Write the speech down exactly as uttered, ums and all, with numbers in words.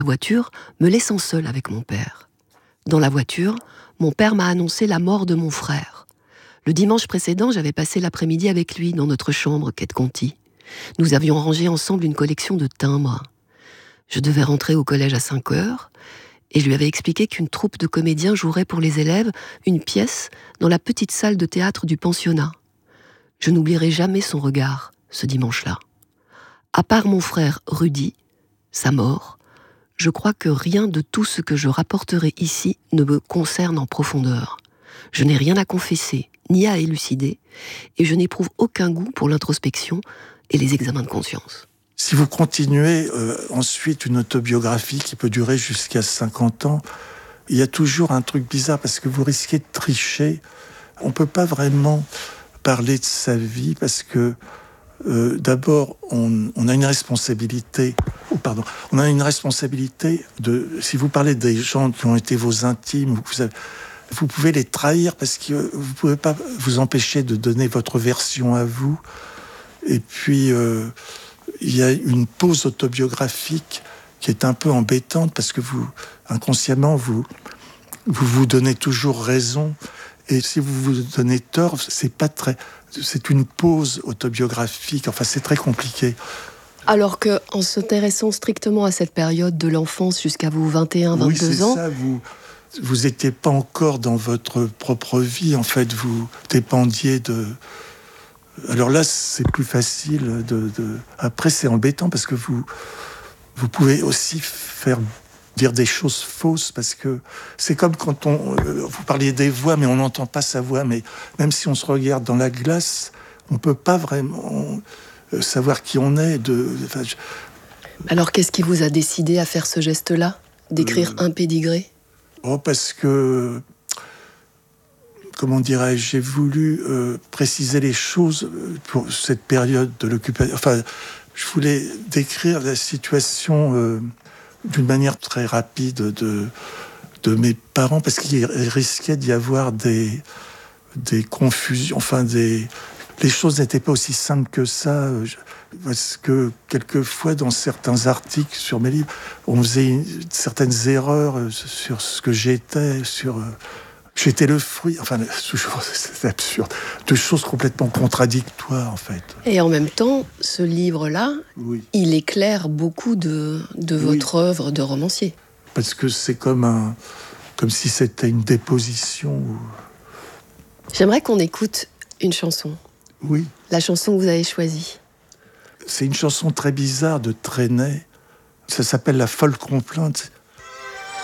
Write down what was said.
voiture, me laissant seule avec mon père. Dans la voiture, mon père m'a annoncé la mort de mon frère. Le dimanche précédent, j'avais passé l'après-midi avec lui dans notre chambre, quai de Conti. Nous avions rangé ensemble une collection de timbres. Je devais rentrer au collège à cinq heures, et je lui avais expliqué qu'une troupe de comédiens jouerait pour les élèves une pièce dans la petite salle de théâtre du pensionnat. Je n'oublierai jamais son regard, ce dimanche-là. À part mon frère Rudy, sa mort, je crois que rien de tout ce que je rapporterai ici ne me concerne en profondeur. Je n'ai rien à confesser, ni à élucider, et je n'éprouve aucun goût pour l'introspection et les examens de conscience. Si vous continuez euh, ensuite une autobiographie qui peut durer jusqu'à cinquante ans, il y a toujours un truc bizarre parce que vous risquez de tricher. On ne peut pas vraiment parler de sa vie parce que euh, d'abord, on, on a une responsabilité. Oh, pardon, on a une responsabilité de. Si vous parlez des gens qui ont été vos intimes, vous, avez, vous pouvez les trahir parce que vous ne pouvez pas vous empêcher de donner votre version à vous. Et puis, euh, il y a une pause autobiographique qui est un peu embêtante parce que vous, inconsciemment, vous vous, vous donnez toujours raison. Et si vous vous donnez tort, c'est pas très, c'est une pause autobiographique. Enfin, c'est très compliqué. Alors que, en s'intéressant strictement à cette période de l'enfance jusqu'à vos vingt et un, vingt-deux oui, c'est ans, ça. Vous vous étiez pas encore dans votre propre vie. En fait, vous dépendiez de. Alors là, c'est plus facile. De, de... Après, c'est embêtant parce que vous vous pouvez aussi faire dire des choses fausses parce que c'est comme quand on euh, vous parliez des voix mais on n'entend pas sa voix, mais même si on se regarde dans la glace on peut pas vraiment euh, savoir qui on est de, enfin, je... Alors qu'est-ce qui vous a décidé à faire ce geste-là, d'écrire euh... un pédigré? Oh, parce que comment dirais-je, j'ai voulu euh, préciser les choses pour cette période de l'occupation. Enfin, je voulais décrire la situation euh, d'une manière très rapide de, de mes parents, parce qu'il risquait d'y avoir des, des confusions, enfin, des, les choses n'étaient pas aussi simples que ça, parce que quelquefois, dans certains articles sur mes livres, on faisait une, certaines erreurs sur ce que j'étais, sur... J'étais le fruit, enfin, c'est absurde, de choses complètement contradictoires, en fait. Et en même temps, ce livre-là, oui. il éclaire beaucoup de, de oui. votre œuvre de romancier. Parce que c'est comme, un, comme si c'était une déposition. Ou... J'aimerais qu'on écoute une chanson. Oui. La chanson que vous avez choisie. C'est une chanson très bizarre de Trenet. Ça s'appelle La folle complainte.